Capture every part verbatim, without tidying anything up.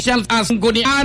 Siyal Asgunian.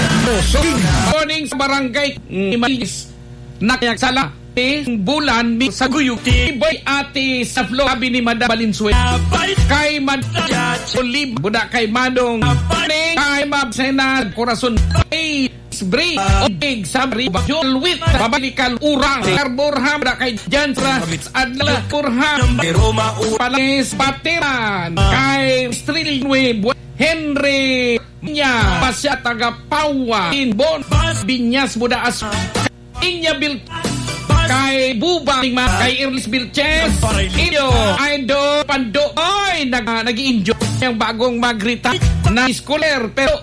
Morning sa barangay Imalis. Nakayagsala. Bulan mi sa guyog. Iboy ate sa flow. Sabi ni Madam Valenzuela. Kay Madam Olib. Buda kay Manong. Kay Mabsena. Corazon. Kay Spray. Obig. Sabri. Bajol with. Babalikal. Urang. Carborham. Buda kay Jansra. Adla. Urham. Palis. Pateran. Kay Strilwe. Henry Nya pasya taga Pawa Inbon Binyas Buda As Inya Bil kay Buba kay Irlis Bilches Inyo Idol Pando oy nag nag-enjoy yung bagong magrita na scholar pero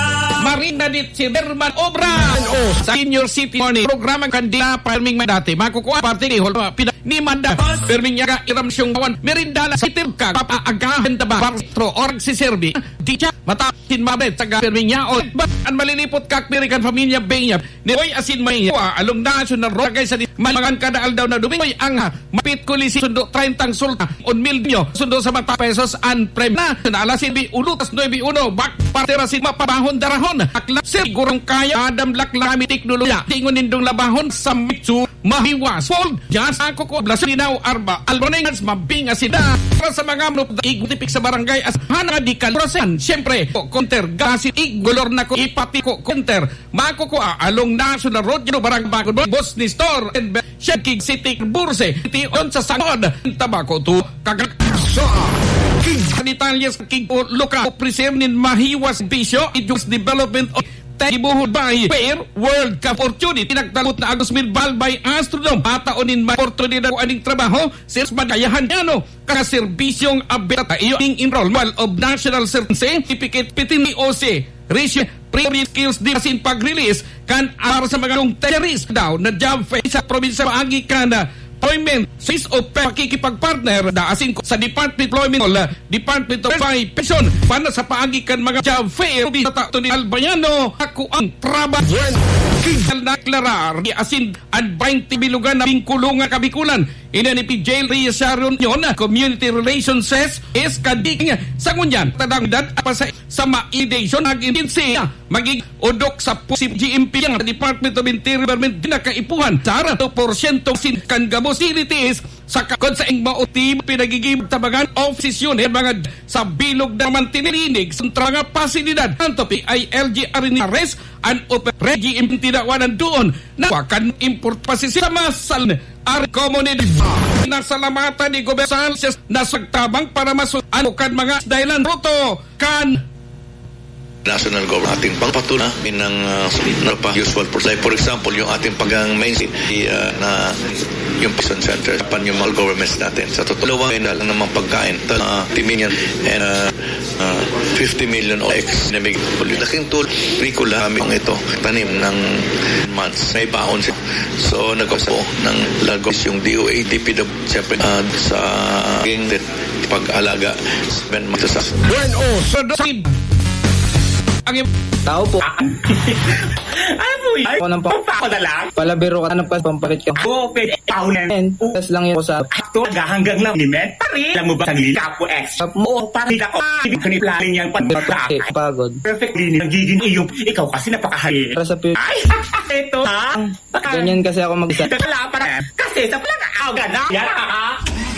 Marina dit si Berman Obran oh, sa Senior City Morning programa kandila Perming Madati makukuha parte ni Hol ni Manda Perming Yaga Iram Siyong Bawan Merindala Sitir ka papaagahan taba Partro Org si Serbi di siya matakin mabet taga Perming Nya o an malilipot kak American Familia Benya ni Oy Asin May along national road guys sa magangan kadaal daw na dumingoy ang mapit ko lisi sundo thirty sulta on milyo sundo sa mata pesos an prem na alas sibi ulutas nueve uno bak partera si mapabahon darahon akla sigurong kaya Adam Laklami teknolohiya tingon nindong labahon sa mitsu mahiwas fold jas ako ko blaslinaw arba albonengas mabinga sida para sa mga mnop igutipik sa barangay as hana di kalurasan syempre counter gasit igolor na ko ipati ko counter mako ko along national road no barang bakod boss ni store and Shaking City Burse iti on sa sangod tabako to kagak sa King Italia's King Luka preserve nin mahiwas bisyo its development of Tibuhod by Fair World Cup Opportunity pinagdalot na Agos Milbal by Astrodome pataonin ma oportunidad ko aning trabaho sirs magayahan ano kakaserbisyong abeta iyo ing enrollment of national certificate pitin ni O C ratio pre skills di asin pag-release kan para sa mga long terrorist daw na job fair sa probinsya maagi ka na employment sis o pakikipag-partner da asin ko sa Department Employment uh, Department of Pension para sa paagikan mga job fair sa tato ni Albayano ako ang trabaho Kigal na klarar di asin at twenty bilugan na bingkulungan kabikulan ina ni P J Reyes Sharon yun Community Relations says is kading sa ngunyan tadangdad apa sa sa maidation nag-intinsi magig odok sa posib G M P ang Department of Interior Government dinakaipuhan sa two percent sinkan gamo silitis sa kakon sa ing mauti pinagigib tabangan ofisyon ng mga sa bilog na mantinirinig sa nga pasilidad tanto P I L G R ni arrest and open G M P tinawanan doon na wakan import pa si sa masal ar komunidad nasalamatan ni Gobernator na sagtabang para masuano kan mga dahilan roto kan national government ating pangpatuna ng uh, na pa usual like for example yung ating pagang main city uh, na yung prison center pan yung mga governments natin sa totoo lang na lang naman pagkain uh, timin yan and uh, uh, fifty million o ex na may laking tool curricula kami ito tanim ng months may baon siya so nag-usapo ng lagos yung D O A D P W siyempre uh, sa ging pag-alaga spend months sa bueno so ang tao po. Ano po yun? Ako nang pa na lang? Palabiro ka, hanap ka, pampalit ka. Oo, pwede. Paunan. Tapos lang yun ko sa... Ito, hanggang na nimen. Pari, alam mo ba ang kapo X? Oo, parang ako. Ibig ko ni planning yung pagkakay. Pagod. Perfectly, nagiging iyong ikaw kasi napakahali. Para sa pil... Ay, ito ha? Ganyan kasi ako mag-isa. Wala, parang, kasi sa pala ka, na. Yan ha?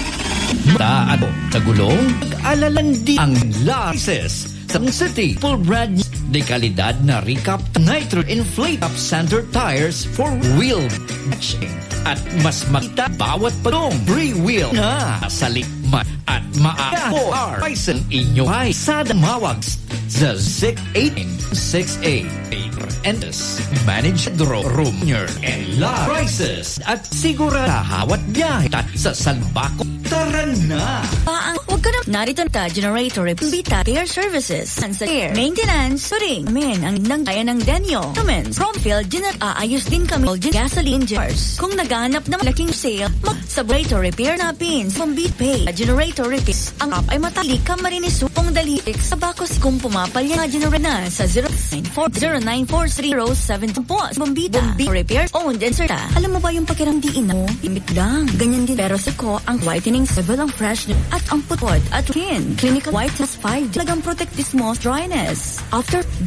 Ta ano, kagulong? Alalandi ang Laces. Sang City, full brand de kalidad na recap nitro inflate up center tires for wheel matching at mas makita bawat padong free wheel na sa likman at maaari R Bison inyo ay sa damawag sa six eight six eight and manage draw room and la prices at sigurado hawat biyahe sa Salbaco tara na. Paang wag ka na narito ta generator Bita Air Services and sa air maintenance suring men ang nang kaya ng Denyo Cummins Bromfield Genet aayos din kami gasoline jars kung naghanap ng malaking sale mag generator repair na pins Bombit Pay generator repairs ang app ay matalik ka marinis upong dalitik sa bakos kung pumapalya na generator na sa zero nine four zero nine four zero seven boss Bombita Bombit repairs owned and serta. Alam mo ba yung pakiramdiin mo limit lang ganyan din pero si ko ang whitening level ang fresh at ang putod at skin clinical white has five talagang protect this moist dryness after